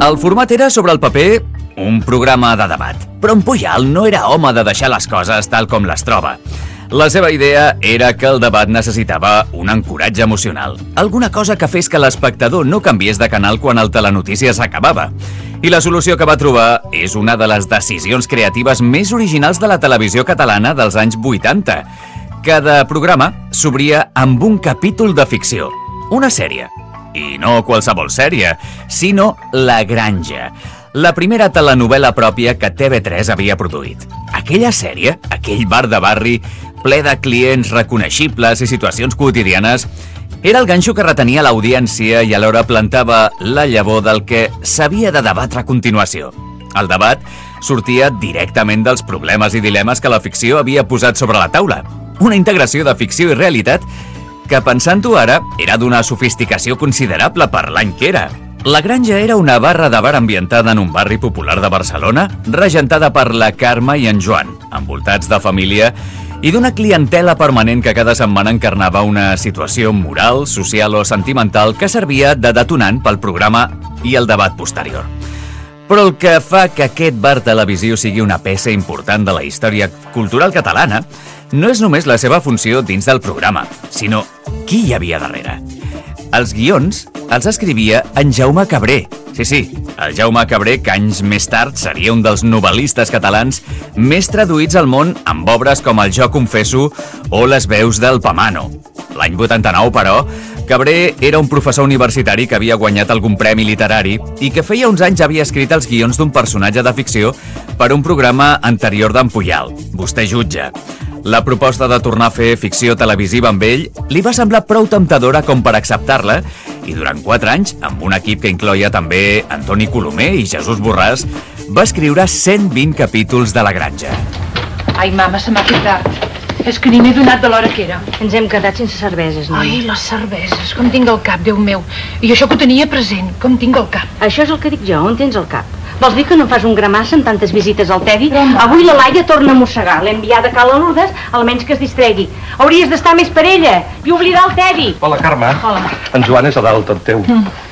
El format era, sobre el paper, un programa de debat, però en Pujal no era home de deixar les coses tal com les troba. La seva idea era que el debat necessitava un ancoratge emocional, alguna cosa que fes que l'espectador no canviés de canal quan el telenotícies s'acabava. I la solució que va trobar és una de les decisions creatives més originals de la televisió catalana dels anys 80. Cada programa s'obria amb un capítol de ficció, una sèrie. I no qualsevol sèrie, sinó La Granja, la primera telenovel·la pròpia que TV3 havia produït. Aquella sèrie, aquell bar de barri, ple de clients reconeixibles i situacions quotidianes, era el ganxo que retenia l'audiència i alhora plantava la llavor del que s'havia de debatre a continuació. El debat sortia directament dels problemes i dilemes que la ficció havia posat sobre la taula. Una integració de ficció i realitat que, pensant-ho ara, era d'una sofisticació considerable per l'any que era. La Granja era una barra de bar ambientada en un barri popular de Barcelona, regentada per la Carme i en Joan, envoltats de família i d'una clientela permanent que cada setmana encarnava una situació moral, social o sentimental que servia de detonant pel programa i el debat posterior. Però el que fa que aquest bar televisiu sigui una peça important de la història cultural catalana no és només la seva funció dins del programa, sinó qui hi havia darrere. Els guions els escrivia en Jaume Cabré. Sí, el Jaume Cabré, que anys més tard seria un dels novel·listes catalans més traduïts al món amb obres com El Jo confesso o Les veus del Pamano. L'any 89, però, Cabré era un professor universitari que havia guanyat algun premi literari i que feia uns anys havia escrit els guions d'un personatge de ficció per un programa anterior d'en Pujal, Vostè jutja. La proposta de tornar a fer ficció televisiva amb ell li va semblar prou temptadora com per acceptar-la i durant 4 anys, amb un equip que incloïa també Antoni Colomer i Jesús Borràs, va escriure 120 capítols de La Granja. Ai, mama, se m'ha fet tard. És que ni m'he donat de l'hora que era. Ens hem quedat sense cerveses, no? Ai, les cerveses, com tinc el cap, Déu meu. I això que ho tenia present, com tinc el cap. Això és el que dic jo, on tens el cap? Vols dir que no fas un gramassa amb tantes visites al Teddy? Avui la Laia torna a mossegar. L'he enviada a Cala Lourdes, almenys que es distregui. Hauries d'estar més per ella i oblidar el Teddy. Hola, Carme. Hola. En Joan és a dalt tot teu.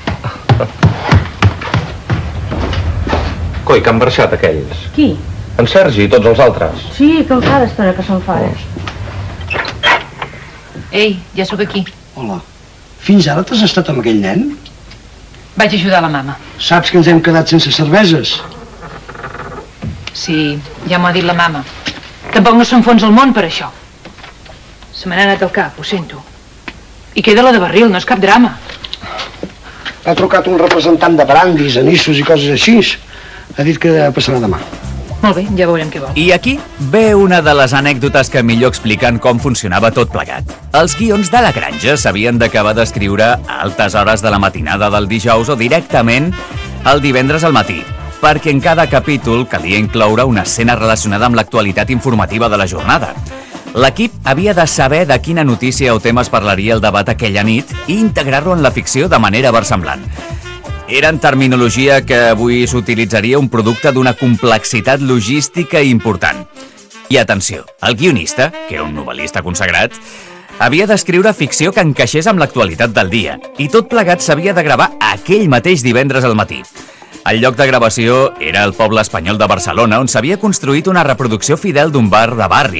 Coi, que han marxat aquells. Qui? En Sergi i tots els altres. Sí, que em fa d'estona que s'enfada. Ei, ja sóc aquí. Hola. Fins ara t'has estat amb aquell nen? Vaig ajudar la mama. Saps que ens hem quedat sense cerveses? Sí, ja m'ho ha dit la mama. Tampoc no s'enfonsa el món per això. Se me n'ha anat el cap, ho sento. I queda la de barril, no és cap drama. Ha trucat un representant de brandis, anissos i coses així. Ha dit que passarà demà. Molt bé, ja veurem què vol. I aquí ve una de les anècdotes que millor expliquen com funcionava tot plegat. Els guions de La Granja s'havien d'acabar d'escriure a altes hores de la matinada del dijous o directament el divendres al matí, perquè en cada capítol calia incloure una escena relacionada amb l'actualitat informativa de la jornada. L'equip havia de saber de quina notícia o tema es parlaria el debat aquella nit i integrar-lo en la ficció de manera versemblant. Era en terminologia que avui s'utilitzaria un producte d'una complexitat logística important. I atenció, el guionista, que era un novel·lista consagrat, havia d'escriure ficció que encaixés amb l'actualitat del dia, i tot plegat s'havia de gravar aquell mateix divendres al matí. El lloc de gravació era el poble espanyol de Barcelona, on s'havia construït una reproducció fidel d'un bar de barri,